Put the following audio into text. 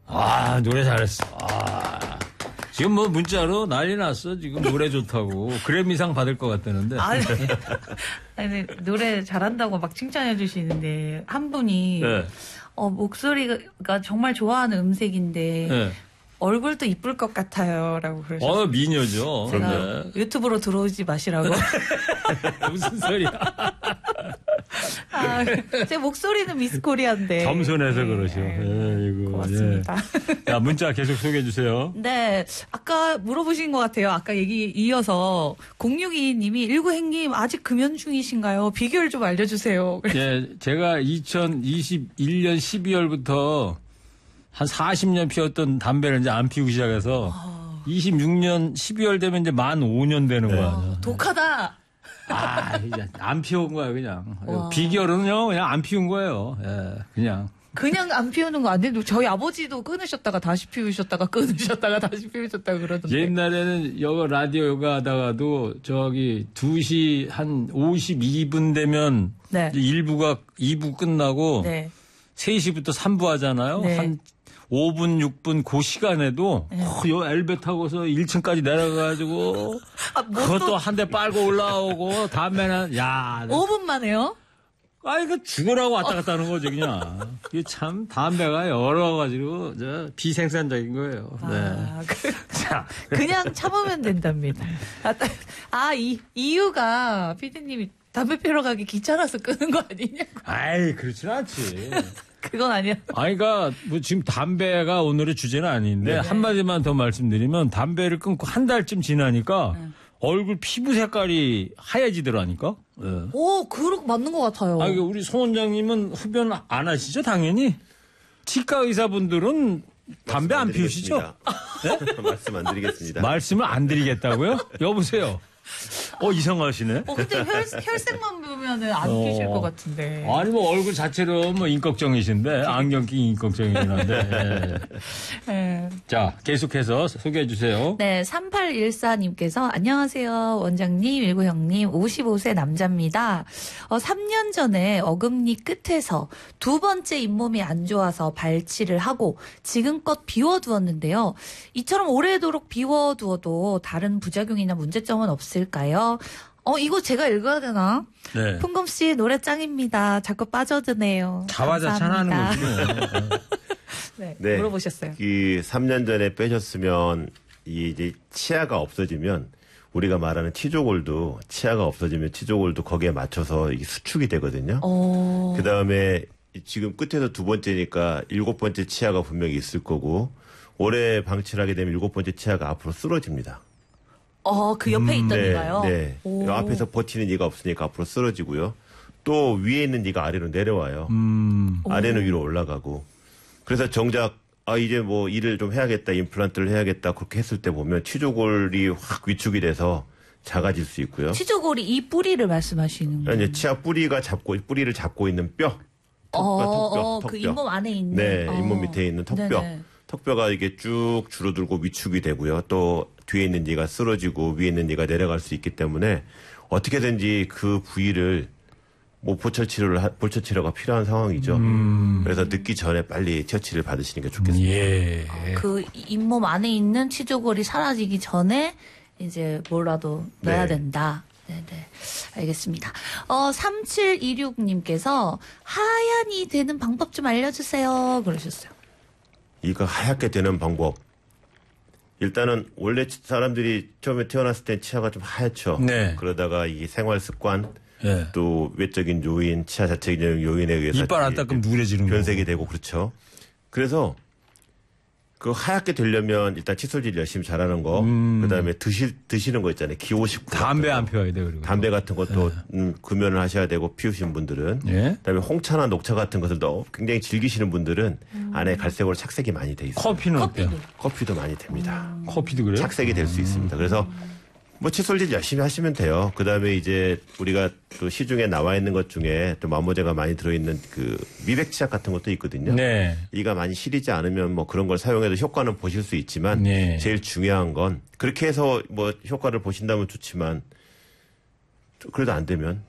아, 노래 잘했어. 아. 지금 뭐 문자로 난리 났어. 지금 노래 좋다고. 그래미상 받을 것 같다는데. 아니, 노래 잘한다고 막 칭찬해 주시는데, 한 분이, 네. 목소리가 정말 좋아하는 음색인데, 네. 얼굴도 이쁠 것 같아요. 라고 그러셨어요. 미녀죠. 제가 네. 유튜브로 들어오지 마시라고. 무슨 소리야. 제 목소리는 미스 코리아인데. 겸손해서 그러죠. 이거. 고맙습니다. 예. 야, 문자 계속 소개해 주세요. 네. 아까 물어보신 것 같아요. 아까 얘기 이어서 0622님이 19행님 아직 금연 중이신가요? 비결 좀 알려주세요. 예, 제가 2021년 12월부터 한 40년 피웠던 담배를 이제 안 피우기 시작해서 26년 12월 되면 이제 만 5년 되는 거야. 독하다. 이제 안 피운 거야, 그냥. 와. 비결은요, 그냥 안 피운 거예요. 예, 그냥. 그냥 안 피우는 거 안 되는데 저희 아버지도 끊으셨다가 다시 피우셨다가 끊으셨다가 다시 피우셨다가 그러던데. 옛날에는 라디오 요가 하다가도 2시 한 52분 되면 네. 이제 2부 끝나고 네. 3시부터 3부 하잖아요. 네. 한 5분, 6분 그 시간에도 요 엘베 타고서 1층까지 내려가가지고 그것도 한 대 빨고 올라오고 다음에는 5분만 해요? 이거 죽으라고 왔다 갔다 하는 거지 그냥. 이게 참 담배가 열어가지고 비생산적인 거예요. 네. 자, 그냥 참으면 된답니다. 이유가 피디님이 담배 피러 가기 귀찮아서 끄는 거 아니냐고. 그렇진 않지. 그건 아니야. 그러니까 뭐 지금 담배가 오늘의 주제는 아닌데 한마디만 더 말씀드리면 담배를 끊고 한 달쯤 지나니까 얼굴 피부 색깔이 하얘지더라니까. 네. 그렇고 맞는 것 같아요. 우리 송 원장님은 흡연 안 하시죠, 당연히? 치과 의사분들은 담배 안 피우시죠? 네? 말씀 안 드리겠습니다. 말씀을 안 드리겠다고요? 여보세요. 이상하시네. 근데 혈색만 보면은 안 끼실 것 같은데. 아니, 얼굴 자체로 인격적이신데, 안경 낀 인격적이긴 한데. 네. 자, 계속해서 소개해 주세요. 네, 3814님께서 안녕하세요. 원장님, 일구 형님, 55세 남자입니다. 3년 전에 어금니 끝에서 두 번째 잇몸이 안 좋아서 발치를 하고 지금껏 비워두었는데요. 이처럼 오래도록 비워두어도 다른 부작용이나 문제점은 없을까요? 이거 제가 읽어야 되나? 네. 풍금 씨 노래 짱입니다. 자꾸 빠져드네요. 자화자찬하는 감사합니다. 거지. 네, 물어보셨어요. 3년 전에 빼셨으면 이제 치아가 없어지면 우리가 말하는 치조골도 치아가 없어지면 치조골도 거기에 맞춰서 이게 수축이 되거든요. 그 다음에 지금 끝에서 두 번째니까 7번째 치아가 분명히 있을 거고 오래 방치를 하게 되면 7번째 치아가 앞으로 쓰러집니다. 그 옆에 있던 이가요? 네. 앞에서 버티는 이가 없으니까 앞으로 쓰러지고요. 또 위에 있는 이가 아래로 내려와요. 아래는 위로 올라가고. 그래서 정작 이제 뭐 일을 좀 해야겠다, 임플란트를 해야겠다 그렇게 했을 때 보면 치조골이 확 위축이 돼서 작아질 수 있고요. 치조골이 이 뿌리를 말씀하시는 거예요? 이제 치아 뿌리를 잡고 있는 뼈. 턱뼈. 그 잇몸 안에 있는. 네, 잇몸 밑에 있는 턱뼈. 네네. 턱뼈가 이게 쭉 줄어들고 위축이 되고요. 또 뒤에 있는 이가 쓰러지고 위에 있는 이가 내려갈 수 있기 때문에 어떻게든지 그 부위를 보철 치료가 필요한 상황이죠. 그래서 늦기 전에 빨리 처치를 받으시는 게 좋겠습니다. 예. 그 잇몸 안에 있는 치조골이 사라지기 전에 이제 뭐라도 넣어야 된다. 네네. 알겠습니다. 3726님께서 하얀이 되는 방법 좀 알려주세요. 그러셨어요. 이가 하얗게 되는 방법. 일단은 원래 사람들이 처음에 태어났을 때 치아가 좀 하얗죠. 네. 그러다가 이 생활 습관 네. 또 외적인 요인, 치아 자체적인 요인에 의해서 이빨 안 닦으면 누래지는 거. 변색이 되고 그렇죠. 그래서 그 하얗게 되려면 일단 칫솔질 열심히 잘하는 거, 그다음에 드시는 거 있잖아요. 기호식품. 담배 안 피워야 돼 그리고. 담배 같은 것도 금연을 하셔야 되고 피우신 분들은. 예. 그다음에 홍차나 녹차 같은 것을 굉장히 즐기시는 분들은 안에 갈색으로 착색이 많이 돼 있어요. 커피는 어때요? 커피도 많이 됩니다. 커피도 그래요? 착색이 될 수 있습니다. 그래서 뭐 칫솔질 열심히 하시면 돼요. 그다음에 이제 우리가 또 시중에 나와 있는 것 중에 또 마모제가 많이 들어있는 그 미백치약 같은 것도 있거든요. 네. 이가 많이 시리지 않으면 뭐 그런 걸 사용해도 효과는 보실 수 있지만 네. 제일 중요한 건 그렇게 해서 뭐 효과를 보신다면 좋지만 그래도 안 되면